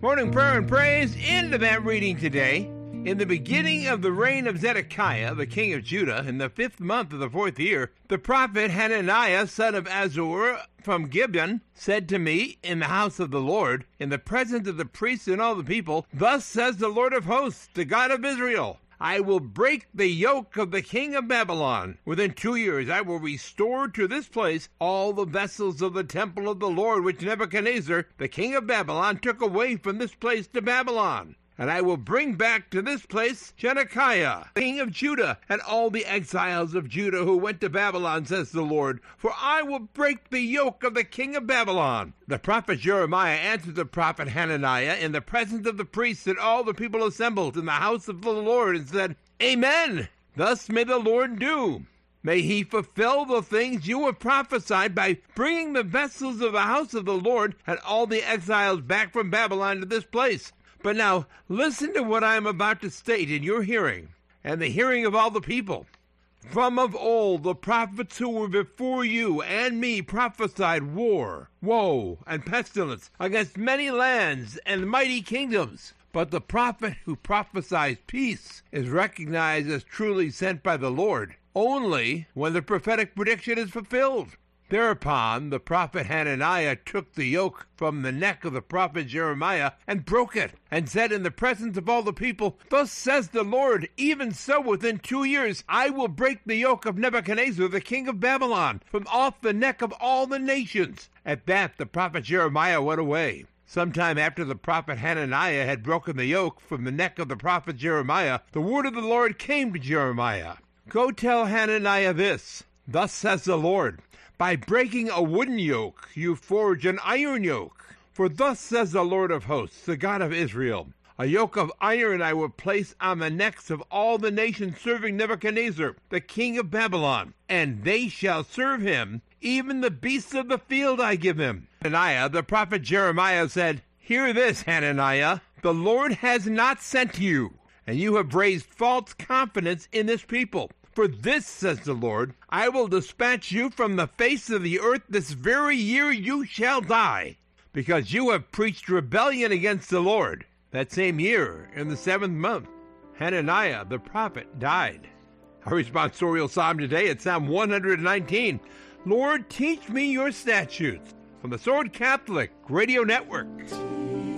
Morning prayer and praise into that reading today. In the beginning of the reign of Zedekiah, the king of Judah, in the 5th month of the 4th year, the prophet Hananiah, son of Azur, from Gibeon, said to me in the house of the Lord, in the presence of the priests and all the people, Thus says the Lord of hosts, the God of Israel, I will break the yoke of the king of Babylon. Within 2 years I will restore to this place all the vessels of the temple of the Lord which Nebuchadnezzar, the king of Babylon, took away from this place to Babylon. And I will bring back to this place Zedekiah, king of Judah, and all the exiles of Judah who went to Babylon, says the Lord, for I will break the yoke of the king of Babylon. The prophet Jeremiah answered the prophet Hananiah in the presence of the priests and all the people assembled in the house of the Lord, and said, Amen. Thus may the Lord do. May he fulfill the things you have prophesied by bringing the vessels of the house of the Lord and all the exiles back from Babylon to this place. But now, listen to what I am about to state in your hearing, and the hearing of all the people. From of old, the prophets who were before you and me prophesied war, woe, and pestilence against many lands and mighty kingdoms. But the prophet who prophesies peace is recognized as truly sent by the Lord only when the prophetic prediction is fulfilled. Thereupon the prophet Hananiah took the yoke from the neck of the prophet Jeremiah and broke it, and said in the presence of all the people, Thus says the Lord, even so within 2 years I will break the yoke of Nebuchadnezzar, the king of Babylon, from off the neck of all the nations. At that the prophet Jeremiah went away. Sometime after the prophet Hananiah had broken the yoke from the neck of the prophet Jeremiah, the word of the Lord came to Jeremiah. Go tell Hananiah this, Thus says the Lord, By breaking a wooden yoke, you forge an iron yoke. For thus says the Lord of hosts, the God of Israel, A yoke of iron I will place on the necks of all the nations serving Nebuchadnezzar, the king of Babylon, and they shall serve him, even the beasts of the field I give him. Hananiah, the prophet Jeremiah, said, Hear this, Hananiah, the Lord has not sent you, and you have raised false confidence in this people. For this, says the Lord, I will dispatch you from the face of the earth this very year you shall die, because you have preached rebellion against the Lord. That same year, in the 7th month, Hananiah the prophet died. Our responsorial psalm today is Psalm 119. Lord, teach me your statutes. From the Sword Catholic Radio Network.